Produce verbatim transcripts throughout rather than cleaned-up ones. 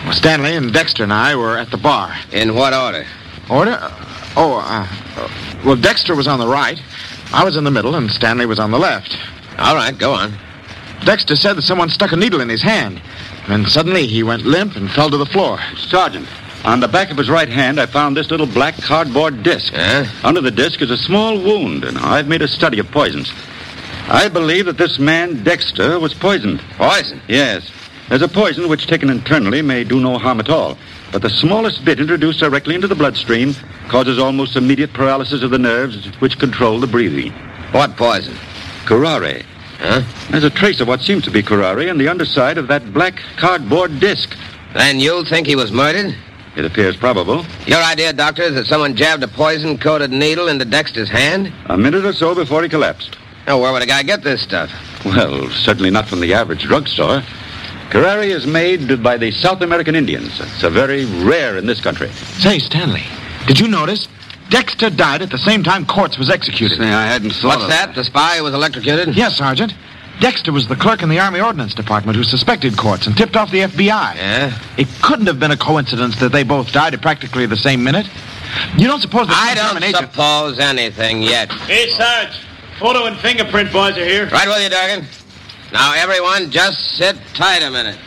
Well, Stanley and Dexter and I were at the bar. In what order? Order? Oh, uh, uh, well, Dexter was on the right. I was in the middle, and Stanley was on the left. All right, go on. Dexter said that someone stuck a needle in his hand. And suddenly he went limp and fell to the floor. Sergeant, on the back of his right hand, I found this little black cardboard disc. Huh? Under the disc is a small wound, and I've made a study of poisons. I believe that this man, Dexter, was poisoned. Poison? Yes. There's a poison which, taken internally, may do no harm at all. But the smallest bit introduced directly into the bloodstream causes almost immediate paralysis of the nerves which control the breathing. What poison? Curare. Huh? There's a trace of what seems to be curare on the underside of that black cardboard disc. Then you think he was murdered? It appears probable. Your idea, Doctor, is that someone jabbed a poison-coated needle into Dexter's hand? A minute or so before he collapsed. Now, where would a guy get this stuff? Well, certainly not from the average drugstore. Curare is made by the South American Indians. It's a very rare in this country. Say, Stanley, did you notice? Dexter died at the same time Quartz was executed. Say, I hadn't thought What's of that? The spy who was electrocuted? Yes, Sergeant. Dexter was the clerk in the Army Ordnance Department who suspected Quartz and tipped off the F B I. Yeah? It couldn't have been a coincidence that they both died at practically the same minute. You don't suppose that I some don't German agent... suppose anything yet. Hey, Sarge. Photo and fingerprint boys are here. Right with you, Durgan. Now, everyone, just sit tight a minute.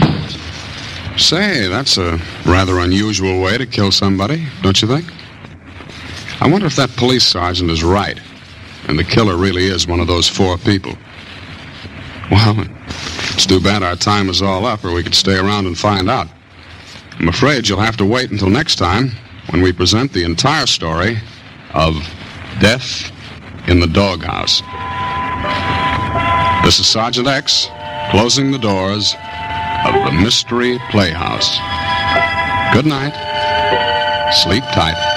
Say, that's a rather unusual way to kill somebody, don't you think? I wonder if that police sergeant is right, and the killer really is one of those four people. Well, it's too bad our time is all up, or we could stay around and find out. I'm afraid you'll have to wait until next time, when we present the entire story of Death in the Doghouse. This is Sergeant X, closing the doors of the Mystery Playhouse. Good night. Sleep tight.